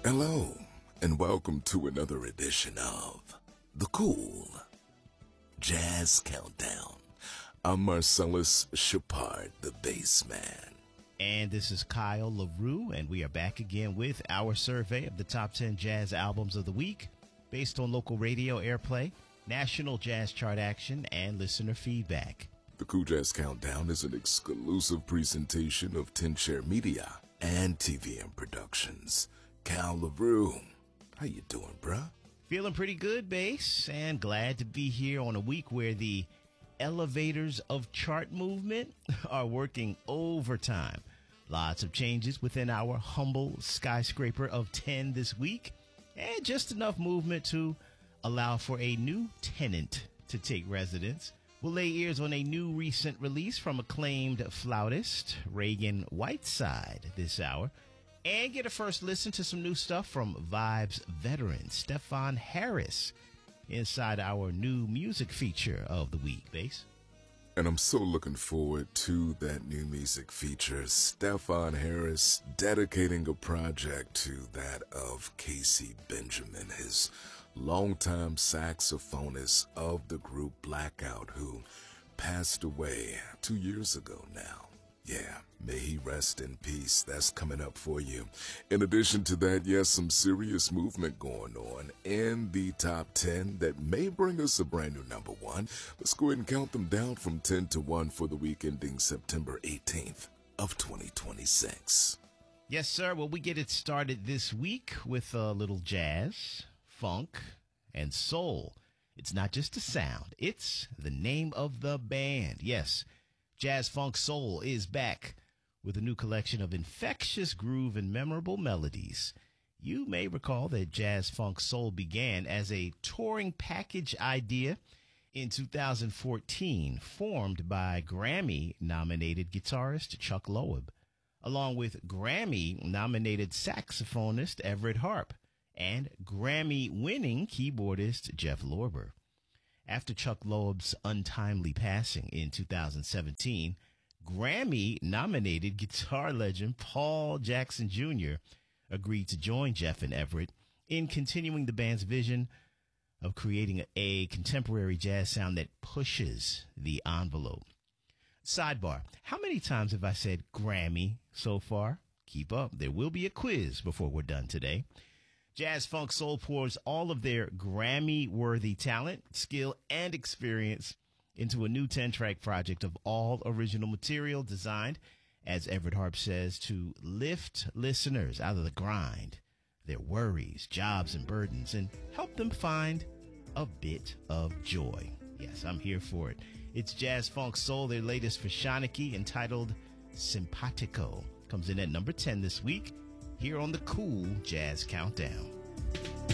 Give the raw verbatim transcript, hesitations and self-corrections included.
Hello, and welcome to another edition of The Cool Jazz Countdown. I'm Marcellus Shepard, the bass man. And this is Kyle LaRue, and we are back again with our survey of the top ten jazz albums of the week based on local radio airplay, national jazz chart action, and listener feedback. The Cool Jazz Countdown is an exclusive presentation of ten Share Media and T V M Productions. Kyle LaRue, how you doing, bruh? Feeling pretty good, bass, and glad to be here on a week where the elevators of chart movement are working overtime. Lots of changes within our humble skyscraper of ten this week, and just enough movement to allow for a new tenant to take residence. We'll lay ears on a new recent release from acclaimed flautist Reagan Whiteside this hour, and get a first listen to some new stuff from Vibes veteran Stefon Harris inside our new music feature of the week, bass. And I'm so looking forward to that new music feature. Stefon Harris dedicating a project to that of Casey Benjamin, his longtime saxophonist of the group Blackout, who passed away two years ago now. Yeah, may he rest in peace. That's coming up for you. In addition to that, yes, some serious movement going on in the top ten that may bring us a brand new number one. Let's go ahead and count them down from ten to one for the week ending September eighteenth of twenty twenty-six. Yes, sir. Well, we get it started this week with a little jazz, funk, and soul. It's not just a sound. It's the name of the band. Yes, Jazz Funk Soul is back with a new collection of infectious groove and memorable melodies. You may recall that Jazz Funk Soul began as a touring package idea in two thousand fourteen, formed by Grammy-nominated guitarist Chuck Loeb, along with Grammy-nominated saxophonist Everett Harp and Grammy-winning keyboardist Jeff Lorber. After Chuck Loeb's untimely passing in two thousand seventeen, Grammy-nominated guitar legend Paul Jackson Junior agreed to join Jeff and Everett in continuing the band's vision of creating a contemporary jazz sound that pushes the envelope. Sidebar, how many times have I said Grammy so far? Keep up. There will be a quiz before we're done today. Jazz Funk Soul pours all of their Grammy-worthy talent, skill, and experience into a new ten-track project of all original material designed, as Everett Harp says, to lift listeners out of the grind, their worries, jobs, and burdens, and help them find a bit of joy. Yes, I'm here for it. It's Jazz Funk Soul, their latest for Shanachie, entitled Simpatico. Comes in at number ten this week, here on the Cool Jazz Countdown.